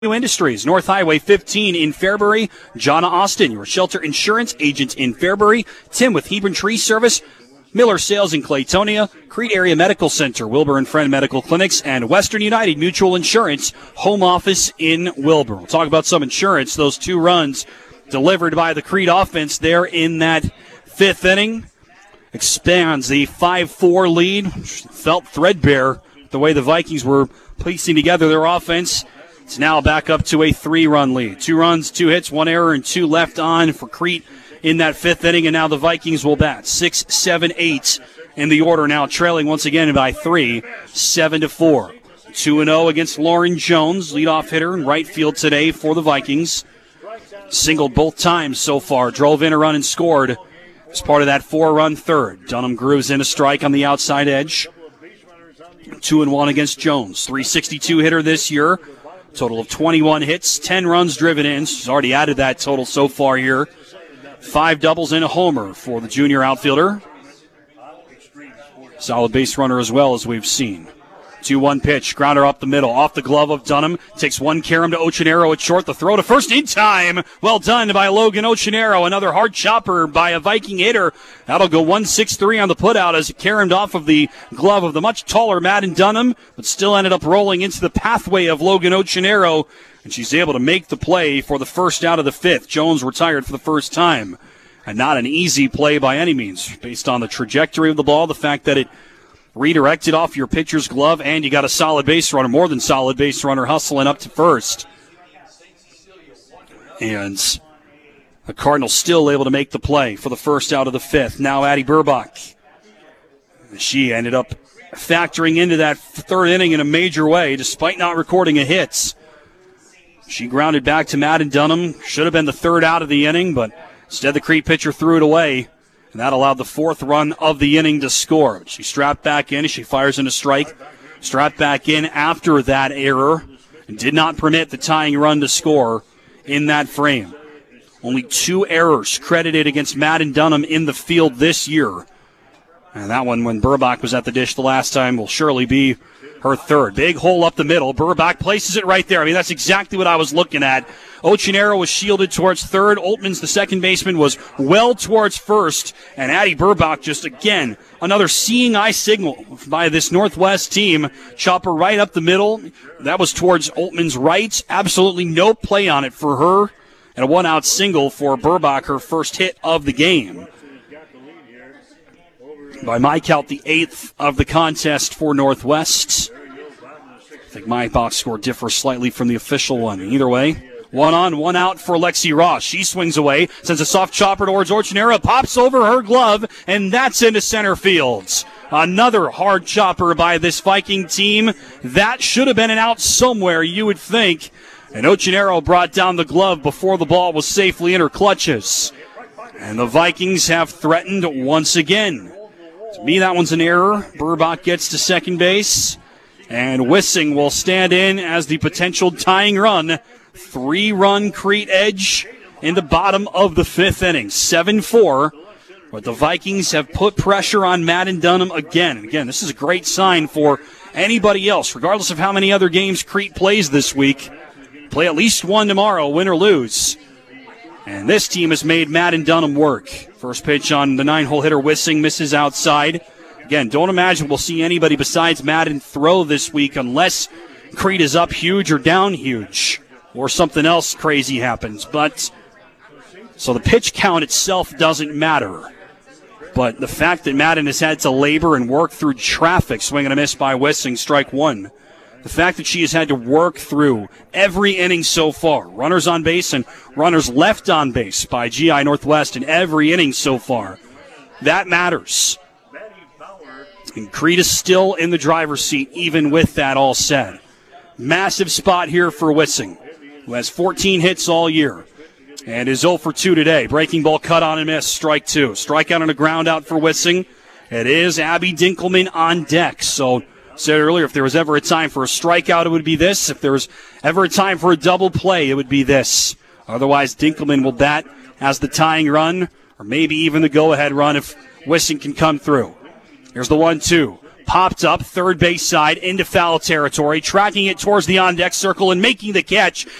Industries, North Highway 15 in Fairbury. Jonna Austin, your shelter insurance agent in Fairbury. Tim with Hebron Tree Service. Miller Sales in Claytonia. Crete Area Medical Center, Wilbur and Friend Medical Clinics, and Western United Mutual Insurance home office in Wilbur. We'll talk about some insurance. Those two runs delivered by the Crete offense there in that fifth inning expands the 5-4 lead. Felt threadbare the way the Vikings were piecing together their offense. It's now back up to a 3-run lead. 2 runs, 2 hits, 1 error, and 2 left on for Crete in that fifth inning, and now the Vikings will bat 6, 7, 8 in the order, now trailing once again by 3, 7-4. 2-0 against Lauren Jones, leadoff hitter in right field today for the Vikings. Singled both times so far, drove in a run and scored as part of that 4-run third. Dunham grooves in a strike on the outside edge. 2-1 against Jones, 362 hitter this year. Total of 21 hits, 10 runs driven in. She's already added that total so far here. 5 doubles and a homer for the junior outfielder. Solid base runner as well, as we've seen. 2-1 pitch, grounder up the middle, off the glove of Dunham. Takes one carom to Ochenero at short. The throw to first in time. Well done by Logan Ochenero. Another hard chopper by a Viking hitter. That'll go 1-6-3 on the putout as it caromed off of the glove of the much taller Madden Dunham, but still ended up rolling into the pathway of Logan Ochenero, and she's able to make the play for the first out of the fifth. Jones retired for the first time. And not an easy play by any means, based on the trajectory of the ball, the fact that it redirected off your pitcher's glove, and you got a solid base runner, more than solid base runner, hustling up to first. And the Cardinals still able to make the play for the first out of the fifth. Now Addie Burbach. She ended up factoring into that third inning in a major way, despite not recording a hit. She grounded back to Madden Dunham. Should have been the third out of the inning, but instead the Crete pitcher threw it away. And that allowed the 4th run of the inning to score. She strapped back in as she fires in a strike. Strapped back in after that error and did not permit the tying run to score in that frame. Only 2 errors credited against Madden Dunham in the field this year. And that one, when Burbach was at the dish the last time, will surely be her third. Big hole up the middle. Burbach places it right there. I mean, that's exactly what I was looking at. Ochenero was shielded towards third. Oltmans, the second baseman, was well towards first. And Addie Burbach just, again, another seeing eye signal by this Northwest team. Chopper right up the middle. That was towards Oltmans' right. Absolutely no play on it for her. And a one-out single for Burbach, her first hit of the game. By my count, the 8th of the contest for Northwest. I think my box score differs slightly from the official one. Either way, 1 on, 1 out for Lexi Ross. She swings away, sends a soft chopper towards Ochenero, pops over her glove, and that's into center field. Another hard chopper by this Viking team. That should have been an out somewhere, you would think. And Ochenero brought down the glove before the ball was safely in her clutches. And the Vikings have threatened once again. To me, that one's an error. Burbach gets to second base. And Wissing will stand in as the potential tying run. 3-run Crete edge in the bottom of the fifth inning. 7-4. But the Vikings have put pressure on Madden Dunham again. And again, this is a great sign for anybody else, regardless of how many other games Crete plays this week. Play at least one tomorrow, win or lose. And this team has made Madden Dunham work. First pitch on the 9-hole hitter, Wissing, misses outside. Again, don't imagine we'll see anybody besides Madden throw this week unless Crete is up huge or down huge or something else crazy happens. But so the pitch count itself doesn't matter. But the fact that Madden has had to labor and work through traffic, swing and a miss by Wissing, strike 1. The fact that she has had to work through every inning so far, runners on base and runners left on base by GI Northwest in every inning so far, that matters. And Crete is still in the driver's seat even with that all said. Massive spot here for Wissing, who has 14 hits all year and is 0 for 2 today. Breaking ball cut on and miss, strike 2. Strikeout and a ground out for Wissing. It is Abby Dinkelman on deck, so said earlier, if there was ever a time for a strikeout, it would be this. If there was ever a time for a double play, it would be this. Otherwise, Dinkelman will bat as the tying run, or maybe even the go-ahead run if Wissing can come through. Here's the 1-2. Popped up third base side into foul territory, tracking it towards the on-deck circle and making the catch